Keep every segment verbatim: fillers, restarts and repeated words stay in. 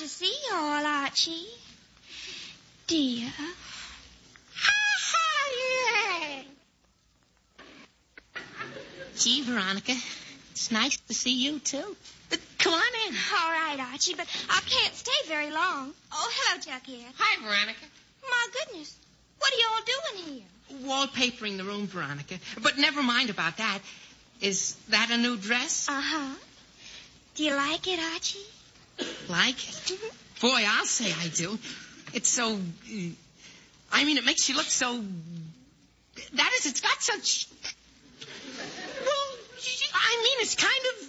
to see you all, Archie. Dear. Gee, Veronica, it's nice to see you, too. But come on in. All right, Archie, but I can't stay very long. Oh, hello, Jughead. Hi, Veronica. My goodness. What are you all doing here? Wallpapering the room, Veronica. But never mind about that. Is that a new dress? Uh-huh. Do you like it, Archie? Like it? Boy, I'll say I do. It's so... Uh, I mean, it makes you look so... That is, it's got such... Well, I mean, it's kind of...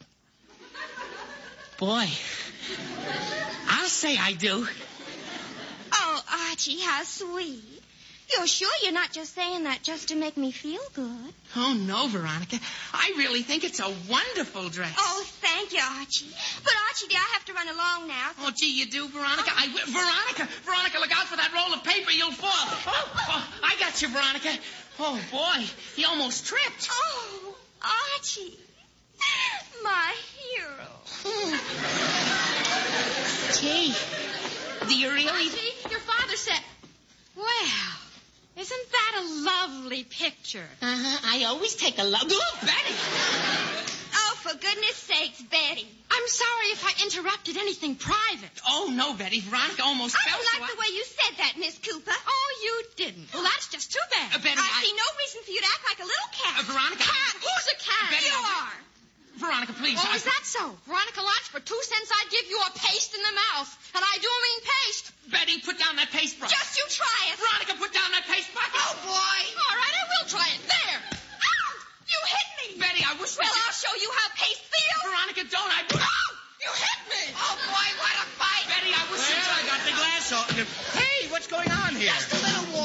Boy, I'll say I do. Oh, Archie, how sweet. You're sure you're not just saying that just to make me feel good? Oh, no, Veronica. I really think it's a wonderful dress. Oh, thank you, Archie. But, Archie, dear, I have to run along now. Oh, gee, you do, Veronica? Oh. I w- Veronica! Veronica, look out for that roll of paper. You'll fall. Oh, oh, I got you, Veronica. Oh, boy, he almost tripped. Oh, Archie. My hero. Gee, do you really... Archie, your father said... Well... Isn't that a lovely picture? Uh-huh. I always take a love... Oh, Betty! Oh, for goodness sakes, Betty. I'm sorry if I interrupted anything private. Oh, no, Betty. Veronica almost I fell. don't like so the way you said that, Miss Cooper. Oh, you didn't. Well, that's just too bad. Uh, Betty, I, I... see no reason for you to act like a little cat. Uh, Veronica... Cat? Who's a cat? Betty, you I... are. Veronica, please. Oh, I... is that so? Veronica Lodge, for two cents I'd give you a paste in the mouth. And I do mean paste. Betty, put down that paste brush. Just you try it. Veronica, put down that paste bucket. Oh, boy. All right, I will try it. There. Ow! You hit me. Betty, I wish... Well, I'll show you how paste feels. Veronica, don't. I... Ow! You hit me. Oh, boy, what a fight. Betty, I wish... Well, I got the glass off. Hey, what's going on here? Just a little war.